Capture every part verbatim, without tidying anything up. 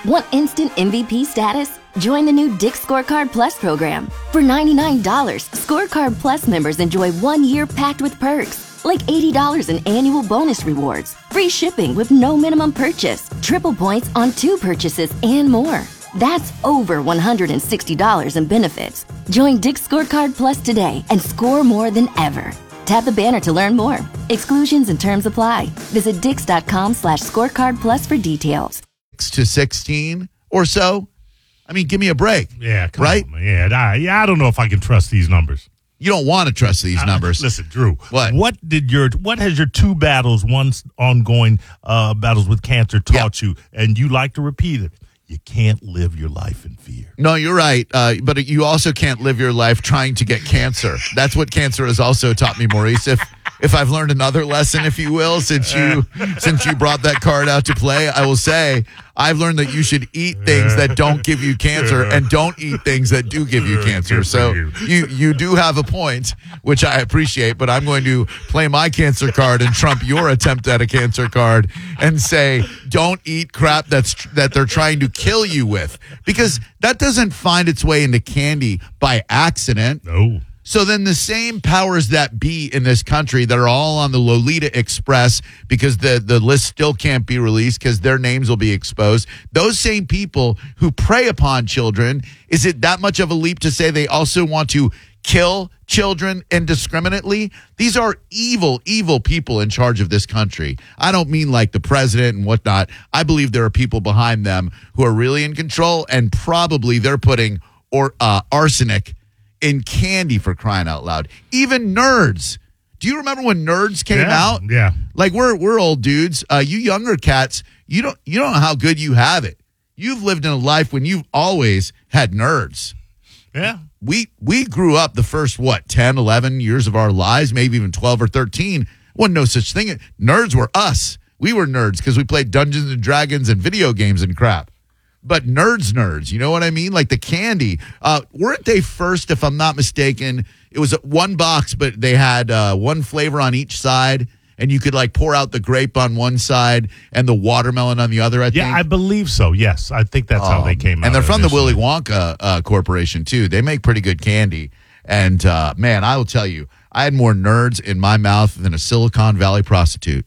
Want instant M V P status? Join the new Dick's Scorecard Plus program. For ninety-nine dollars, Scorecard Plus members enjoy one year packed with perks, like eighty dollars in annual bonus rewards, free shipping with no minimum purchase, triple points on two purchases, and more. That's over one hundred sixty dollars in benefits. Join Dick's Scorecard Plus today and score more than ever. Tap the banner to learn more. Exclusions and terms apply. Visit dix.com slash scorecard plus for details. To sixteen or so. I mean, give me a break. Yeah, come right? on, man. Yeah, I, yeah, I don't know if I can trust these numbers. You don't want to trust these uh, numbers. Listen, Drew. What? What did your what has your two battles, one ongoing uh, battles with cancer, taught you? And you like to repeat it. You can't live your life in fear. No, you're right. Uh, but you also can't live your life trying to get cancer. That's what cancer has also taught me, Maurice. If if I've learned another lesson, if you will, since you since you brought that card out to play, I will say I've learned that you should eat things that don't give you cancer and don't eat things that do give you cancer. So you you do have a point, which I appreciate, but I'm going to play my cancer card and trump your attempt at a cancer card and say don't eat crap that's that they're trying to kill you with, because that doesn't find its way into candy by accident. No. So then the same powers that be in this country that are all on the Lolita Express because the, the list still can't be released because their names will be exposed, those same people who prey upon children, is it that much of a leap to say they also want to kill children indiscriminately? These are evil, evil people in charge of this country. I don't mean like the president and whatnot. I believe there are people behind them who are really in control, and probably they're putting or uh, arsenic in candy, for crying out loud. Even Nerds. Do you remember when Nerds came yeah, out? Yeah. Like we're we're old dudes. Uh, you younger cats, you don't you don't know how good you have it. You've lived in a life when you've always had Nerds. Yeah. We we grew up the first, what, ten, eleven years of our lives, maybe even twelve or thirteen. Wasn't no such thing. Nerds were us. We were nerds because we played Dungeons and Dragons and video games and crap. But nerds, nerds, you know what I mean? Like the candy. Uh, weren't they first, if I'm not mistaken, it was one box, but they had uh, one flavor on each side, and you could like pour out the grape on one side and the watermelon on the other, I think. Yeah, I believe so, yes. I think that's um, how they came out. And they're from initially. the Willy Wonka uh, Corporation, too. They make pretty good candy. And, uh, man, I will tell you, I had more Nerds in my mouth than a Silicon Valley prostitute.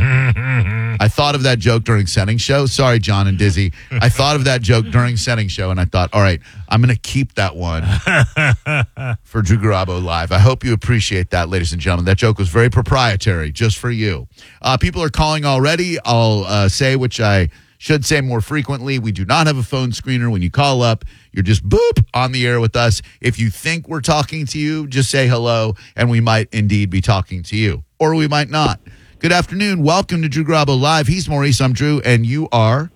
I thought of that joke during Setting Show. Sorry, John and Dizzy. I thought of that joke during Setting Show, and I thought, all right, I'm going to keep that one for Drew Garabo Live. I hope you appreciate that, ladies and gentlemen. That joke was very proprietary, just for you. Uh, people are calling already. I'll uh, say, which I should say more frequently, we do not have a phone screener. When you call up, you're just boop on the air with us. If you think we're talking to you, just say hello, and we might indeed be talking to you, or we might not. Good afternoon. Welcome to Drew Garabo Live. He's Maurice. I'm Drew. And you are?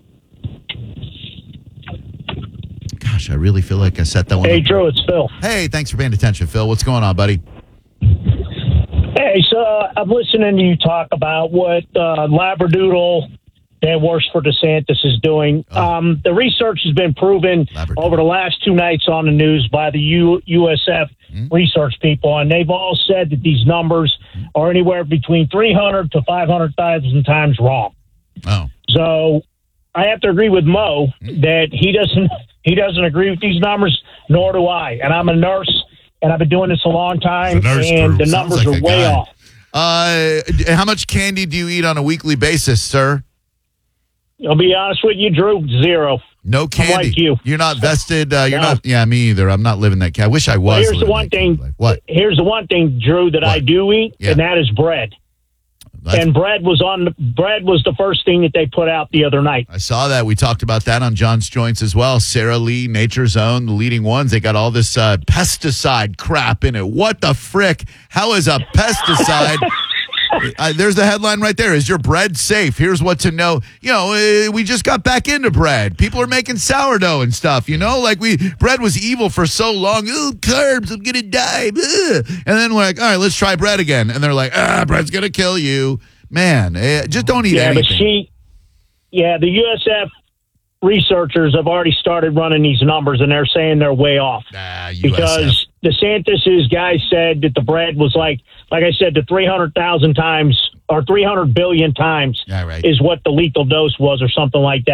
Gosh, I really feel like I set that one Hey, up. Drew, it's Phil. Hey, thanks for paying attention, Phil. What's going on, buddy? Hey, so uh, I'm listening to you talk about what uh, Labradoodle and Worse for DeSantis is doing. Oh. Um, the research has been proven Labradoodle. over the last two nights on the news by the U- USF mm-hmm. research people, and they've all said that these numbers mm-hmm. are anywhere between three hundred to five hundred thousand times wrong. Oh. So I have to agree with Mo mm-hmm. that he doesn't he doesn't agree with these numbers, nor do I. And I'm a nurse, and I've been doing this a long time, nurse, and Drew. the numbers like are way guy. off. Uh, how much candy do you eat on a weekly basis, sir? I'll be honest with you, Drew, zero. No candy. I'm like you. You're not vested. Uh, you're No. not. Yeah, me either. I'm not living that. Ca- I wish I was. Well, here's the living one that thing. life. What? Here's the one thing, Drew, that What? I do eat, Yeah. and that is bread. That's- and bread was on. The, bread was the first thing that they put out the other night. I saw that. We talked about that on John's Joints as well. Sara Lee, Nature's Own, the leading ones. They got all this uh, pesticide crap in it. What the frick? How is a pesticide? Uh, there's the headline right there. Is your bread safe? Here's what to know. You know, uh, we just got back into bread. People are making sourdough and stuff, you know? Like, we bread was evil for so long. Ooh, carbs, I'm going to die. Ugh. And then we're like, all right, let's try bread again. And they're like, ah, bread's going to kill you. Man, uh, just don't eat yeah, anything. but she, yeah, the U S F researchers have already started running these numbers, and they're saying they're way off. Nah, U S F. Because DeSantis's guy said that the bread was like, like I said, the three hundred thousand times or three hundred billion times Yeah, right. is what the lethal dose was or something like that.